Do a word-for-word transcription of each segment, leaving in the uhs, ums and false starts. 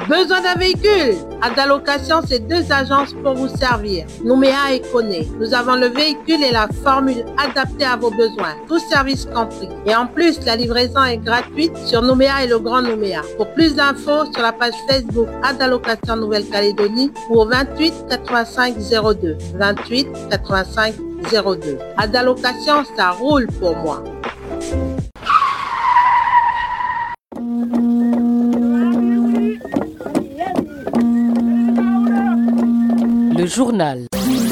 Besoin d'un véhicule? Adalocation, c'est deux agences pour vous servir. Nouméa et Koné. Nous avons le véhicule et la formule adaptée à vos besoins. Tout service compris. Et en plus, la livraison est gratuite sur Nouméa et le Grand Nouméa. Pour plus d'infos, sur la page Facebook Adalocation Nouvelle-Calédonie ou au vingt-huit quatre-vingt-cinq zéro deux. vingt-huit quatre-vingt-cinq zéro deux. Adalocation, ça roule pour moi. Le journal.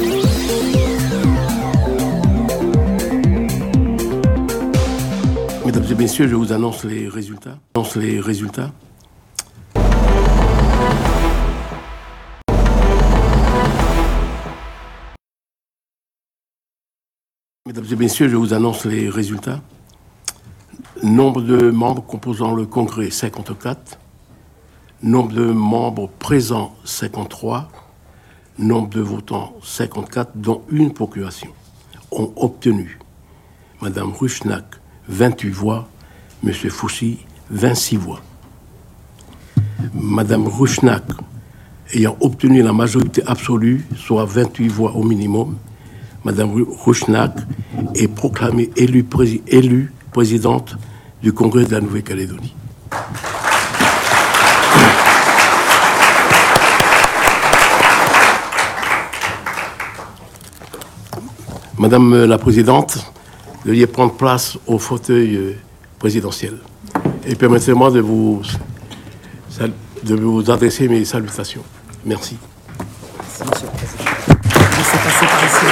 Mesdames et messieurs, je vous annonce les résultats. Annonce les résultats. Mesdames et messieurs, je vous annonce les résultats. Nombre de membres composant le Congrès, cinquante-quatre. Nombre de membres présents, cinquante-trois. Nombre de votants, cinquante-quatre, dont une procuration, ont obtenu Madame Rushnak, vingt-huit voix, Monsieur Fouchi, vingt-six voix. Madame Rushnak, ayant obtenu la majorité absolue, soit vingt-huit voix au minimum, Madame Rushnak est proclamée élue, prési- élue présidente du Congrès de la Nouvelle-Calédonie. Madame la Présidente, veuillez prendre place au fauteuil présidentiel. Et permettez-moi de vous, de vous adresser mes salutations. Merci. Merci, Monsieur le Président. Laissez passer par ici.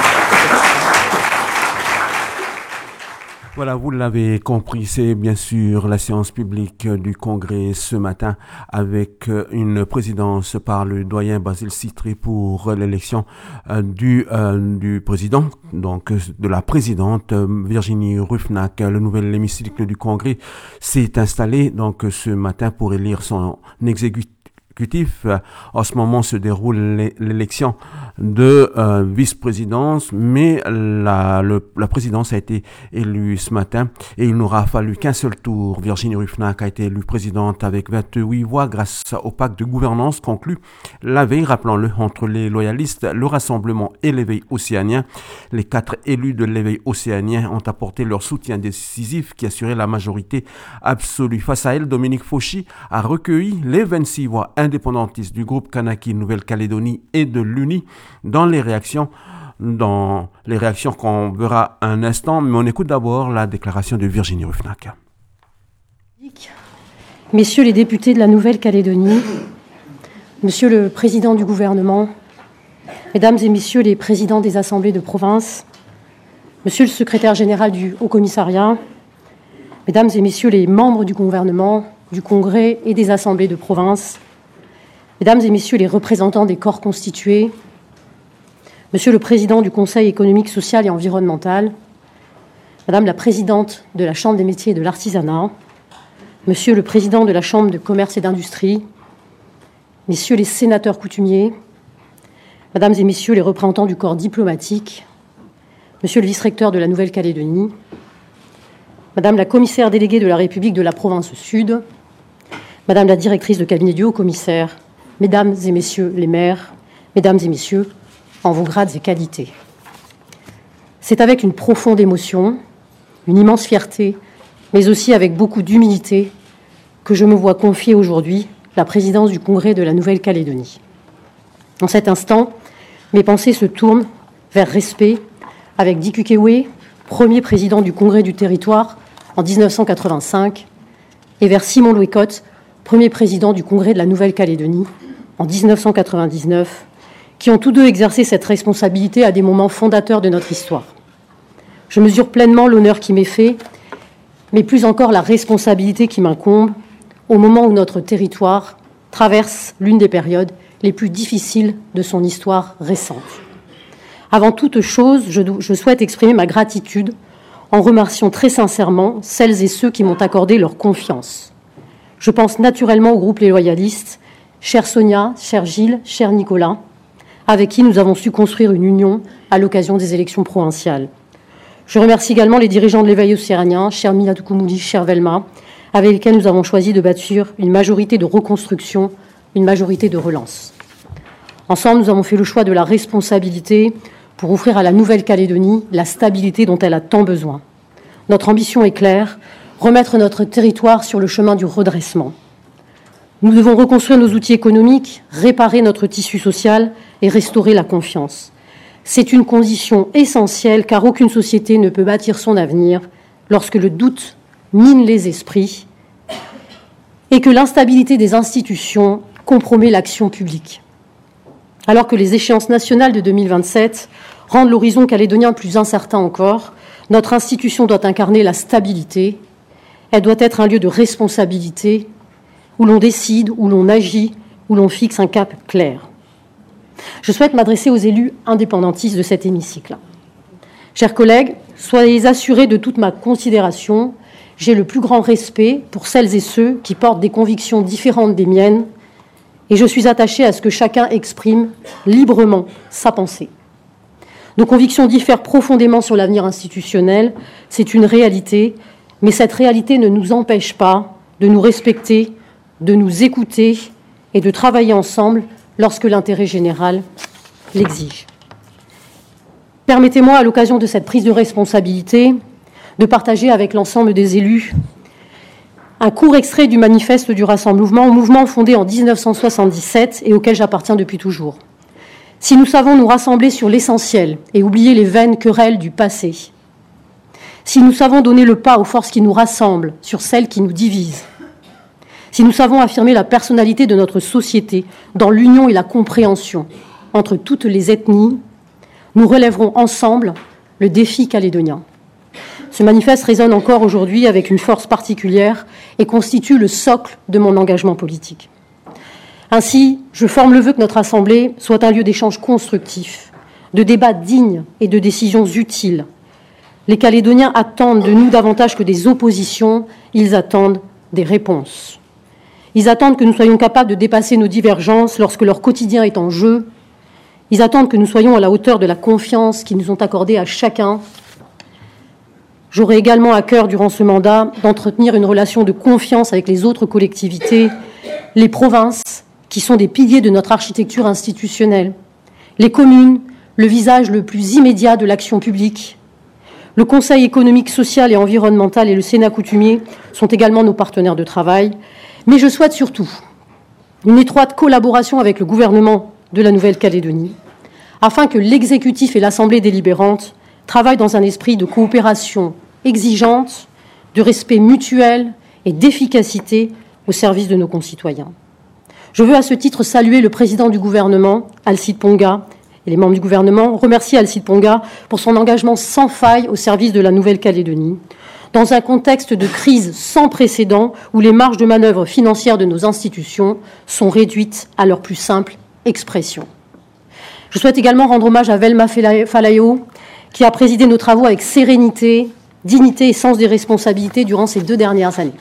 Voilà, vous l'avez compris, c'est bien sûr la séance publique du Congrès ce matin avec une présidence par le doyen Basile Citré pour l'élection du, euh, du président, donc de la présidente Virginie Rushnak. Le nouvel hémicycle du Congrès s'est installé donc ce matin pour élire son exécutif. En ce moment se déroule l'élection de euh, vice-présidence, mais la, le, la présidence a été élue ce matin et il n'aura fallu qu'un seul tour. Virginie Rushnak a été élue présidente avec vingt-huit voix grâce au pacte de gouvernance conclu la veille, rappelons-le, entre les loyalistes, le Rassemblement et l'éveil océanien. Les quatre élus de l'éveil océanien ont apporté leur soutien décisif qui assurait la majorité absolue. Face à elle, Dominique Fauchi a recueilli les vingt-six voix indépendantistes du groupe Kanaki Nouvelle-Calédonie et de l'Uni dans les réactions dans les réactions qu'on verra un instant, mais on écoute d'abord la déclaration de Virginie Rushnak. Messieurs les députés de la Nouvelle-Calédonie, Monsieur le Président du gouvernement, Mesdames et Messieurs les présidents des assemblées de province, Monsieur le Secrétaire général du Haut-Commissariat, Mesdames et Messieurs les membres du gouvernement, du Congrès et des assemblées de province, Mesdames et Messieurs les représentants des corps constitués, Monsieur le Président du Conseil économique, social et environnemental, Madame la Présidente de la Chambre des métiers et de l'artisanat, Monsieur le Président de la Chambre de commerce et d'industrie, Messieurs les sénateurs coutumiers, Mesdames et Messieurs les représentants du corps diplomatique, Monsieur le vice-recteur de la Nouvelle-Calédonie, Madame la commissaire déléguée de la République de la province Sud, Madame la directrice de cabinet du haut-commissaire, Mesdames et Messieurs les maires, Mesdames et Messieurs, en vos grades et qualités. C'est avec une profonde émotion, une immense fierté, mais aussi avec beaucoup d'humilité que je me vois confier aujourd'hui la présidence du Congrès de la Nouvelle-Calédonie. En cet instant, mes pensées se tournent vers respect avec Dick Ukwe, premier président du Congrès du territoire en dix-neuf cent quatre-vingt-cinq, et vers Simon Louécotte, premier président du Congrès de la Nouvelle-Calédonie en dix-neuf cent quatre-vingt-dix-neuf, qui ont tous deux exercé cette responsabilité à des moments fondateurs de notre histoire. Je mesure pleinement l'honneur qui m'est fait, mais plus encore la responsabilité qui m'incombe au moment où notre territoire traverse l'une des périodes les plus difficiles de son histoire récente. Avant toute chose, je, je souhaite exprimer ma gratitude en remerciant très sincèrement celles et ceux qui m'ont accordé leur confiance. Je pense naturellement au groupe Les Loyalistes, chère Sonia, cher Gilles, cher Nicolas, avec qui nous avons su construire une union à l'occasion des élections provinciales. Je remercie également les dirigeants de l'éveil océanien, cher Mia Tukumuli, cher Velma, avec lesquels nous avons choisi de bâtir une majorité de reconstruction une majorité de relance. Ensemble, nous avons fait le choix de la responsabilité pour offrir à la Nouvelle-Calédonie la stabilité dont elle a tant besoin. Notre ambition est claire, remettre notre territoire sur le chemin du redressement. Nous devons reconstruire nos outils économiques, réparer notre tissu social et restaurer la confiance. C'est une condition essentielle car aucune société ne peut bâtir son avenir lorsque le doute mine les esprits et que l'instabilité des institutions compromet l'action publique. Alors que les échéances nationales de deux mille vingt-sept rendent l'horizon calédonien plus incertain encore, notre institution doit incarner la stabilité. Elle doit être un lieu de responsabilité où l'on décide, où l'on agit, où l'on fixe un cap clair. Je souhaite m'adresser aux élus indépendantistes de cet hémicycle. Chers collègues, soyez assurés de toute ma considération. J'ai le plus grand respect pour celles et ceux qui portent des convictions différentes des miennes et je suis attachée à ce que chacun exprime librement sa pensée. Nos convictions diffèrent profondément sur l'avenir institutionnel, c'est une réalité, mais cette réalité ne nous empêche pas de nous respecter, de nous écouter et de travailler ensemble lorsque l'intérêt général l'exige. Permettez-moi, à l'occasion de cette prise de responsabilité, de partager avec l'ensemble des élus un court extrait du manifeste du Rassemblement, mouvement fondé en mille neuf cent soixante-dix-sept et auquel j'appartiens depuis toujours. Si nous savons nous rassembler sur l'essentiel et oublier les vaines querelles du passé, si nous savons donner le pas aux forces qui nous rassemblent sur celles qui nous divisent, si nous savons affirmer la personnalité de notre société dans l'union et la compréhension entre toutes les ethnies, nous relèverons ensemble le défi calédonien. Ce manifeste résonne encore aujourd'hui avec une force particulière et constitue le socle de mon engagement politique. Ainsi, je forme le vœu que notre Assemblée soit un lieu d'échange constructif, de débats dignes et de décisions utiles. Les Calédoniens attendent de nous davantage que des oppositions, ils attendent des réponses. Ils attendent que nous soyons capables de dépasser nos divergences lorsque leur quotidien est en jeu. Ils attendent que nous soyons à la hauteur de la confiance qu'ils nous ont accordée à chacun. J'aurai également à cœur, durant ce mandat, d'entretenir une relation de confiance avec les autres collectivités, les provinces, qui sont des piliers de notre architecture institutionnelle, les communes, le visage le plus immédiat de l'action publique. Le Conseil économique, social et environnemental et le Sénat coutumier sont également nos partenaires de travail. Mais je souhaite surtout une étroite collaboration avec le gouvernement de la Nouvelle-Calédonie, afin que l'exécutif et l'Assemblée délibérante travaillent dans un esprit de coopération exigeante, de respect mutuel et d'efficacité au service de nos concitoyens. Je veux à ce titre saluer le président du gouvernement, Alcide Ponga, et les membres du gouvernement, remercier Alcide Ponga pour son engagement sans faille au service de la Nouvelle-Calédonie, dans un contexte de crise sans précédent où les marges de manœuvre financières de nos institutions sont réduites à leur plus simple expression. Je souhaite également rendre hommage à Velma Falaeo, qui a présidé nos travaux avec sérénité, dignité et sens des responsabilités durant ces deux dernières années.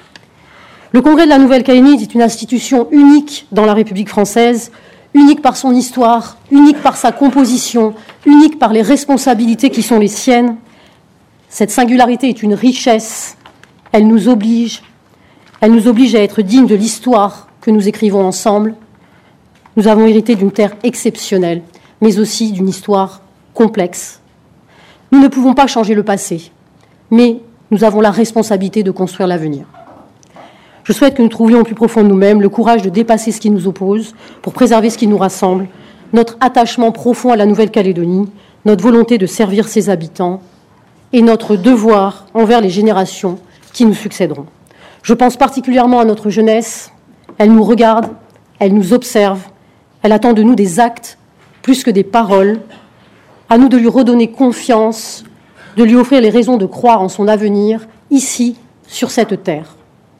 Le Congrès de la Nouvelle-Calédonie est une institution unique dans la République française, unique par son histoire, unique par sa composition, unique par les responsabilités qui sont les siennes. Cette singularité est une richesse, elle nous oblige, elle nous oblige à être dignes de l'histoire que nous écrivons ensemble. Nous avons hérité d'une terre exceptionnelle, mais aussi d'une histoire complexe. Nous ne pouvons pas changer le passé, mais nous avons la responsabilité de construire l'avenir. Je souhaite que nous trouvions au plus profond de nous-mêmes le courage de dépasser ce qui nous oppose pour préserver ce qui nous rassemble, notre attachement profond à la Nouvelle-Calédonie, notre volonté de servir ses habitants et notre devoir envers les générations qui nous succéderont. Je pense particulièrement à notre jeunesse. Elle nous regarde, elle nous observe, elle attend de nous des actes plus que des paroles. À nous de lui redonner confiance, de lui offrir les raisons de croire en son avenir, ici, sur cette terre.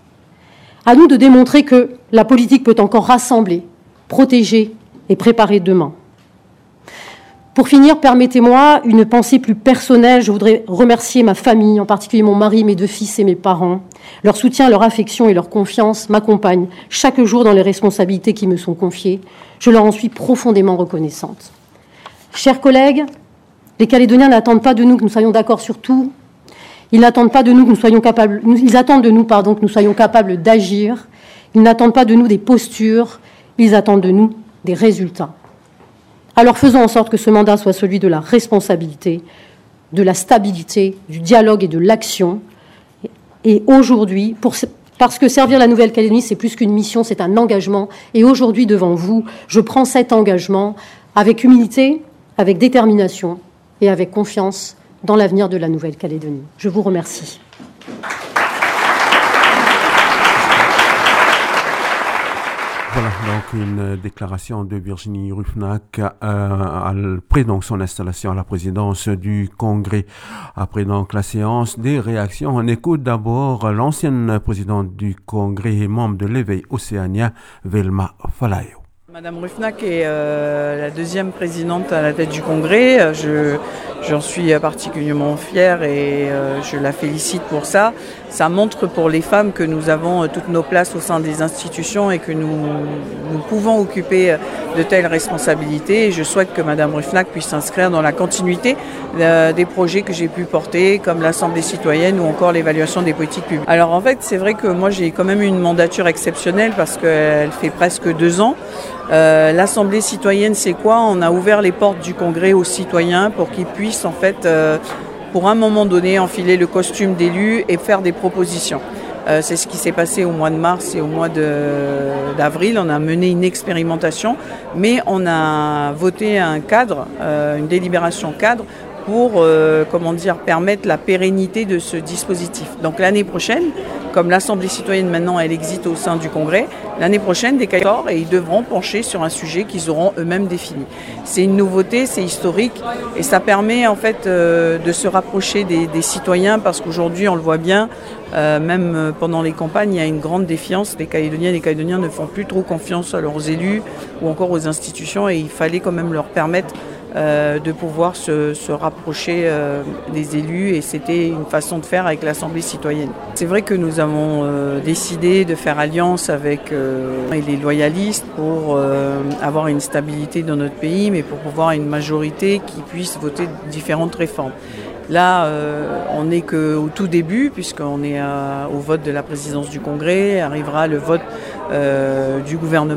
À nous de démontrer que la politique peut encore rassembler, protéger et préparer demain. Pour finir, permettez-moi une pensée plus personnelle. Je voudrais remercier ma famille, en particulier mon mari, mes deux fils et mes parents. Leur soutien, leur affection et leur confiance m'accompagnent chaque jour dans les responsabilités qui me sont confiées. Je leur en suis profondément reconnaissante. Chers collègues, les Calédoniens n'attendent pas de nous que nous soyons d'accord sur tout. Ils n'attendent pas de nous que nous soyons capables. Ils attendent de nous, pardon, que nous soyons capables d'agir. Ils n'attendent pas de nous des postures. Ils attendent de nous des résultats. Alors faisons en sorte que ce mandat soit celui de la responsabilité, de la stabilité, du dialogue et de l'action. Et aujourd'hui, pour, parce que servir la Nouvelle-Calédonie, c'est plus qu'une mission, c'est un engagement. Et aujourd'hui, devant vous, je prends cet engagement avec humilité, avec détermination et avec confiance dans l'avenir de la Nouvelle-Calédonie. Je vous remercie. Voilà donc une déclaration de Virginie Ruffnack euh, après donc son installation à la présidence du Congrès. Après donc la séance des réactions, on écoute d'abord l'ancienne présidente du Congrès et membre de l'Éveil océanien, Velma Falayo. Madame Ruffnack est euh, la deuxième présidente à la tête du Congrès. Je, j'en suis particulièrement fière et euh, je la félicite pour ça. Ça montre pour les femmes que nous avons euh, toutes nos places au sein des institutions et que nous, nous pouvons occuper de telles responsabilités. Et je souhaite que Madame Ruffnack puisse s'inscrire dans la continuité euh, des projets que j'ai pu porter, comme l'Assemblée citoyenne ou encore l'évaluation des politiques publiques. Alors en fait, c'est vrai que moi j'ai quand même une mandature exceptionnelle parce qu'elle fait presque deux ans. Euh, L'Assemblée citoyenne, c'est quoi? On a ouvert les portes du Congrès aux citoyens pour qu'ils puissent, en fait, euh, pour un moment donné, enfiler le costume d'élu et faire des propositions. Euh, c'est ce qui s'est passé au mois de mars et au mois d'avril. On a mené une expérimentation, mais on a voté un cadre, euh, une délibération cadre, pour euh, comment dire, permettre la pérennité de ce dispositif. Donc l'année prochaine, comme l'Assemblée citoyenne maintenant elle existe au sein du Congrès, l'année prochaine des cahiers et ils devront pencher sur un sujet qu'ils auront eux-mêmes défini. C'est une nouveauté, c'est historique et ça permet en fait euh, de se rapprocher des, des citoyens parce qu'aujourd'hui on le voit bien, euh, même pendant les campagnes il y a une grande défiance. Les Calédoniens et les Calédoniens ne font plus trop confiance à leurs élus ou encore aux institutions et il fallait quand même leur permettre Euh, de pouvoir se, se rapprocher euh, des élus et c'était une façon de faire avec l'Assemblée citoyenne. C'est vrai que nous avons euh, décidé de faire alliance avec euh, les loyalistes pour euh, avoir une stabilité dans notre pays mais pour pouvoir une majorité qui puisse voter différentes réformes. Là, euh, on n'est qu'au tout début puisqu'on est à, au vote de la présidence du Congrès, arrivera le vote euh, du gouvernement.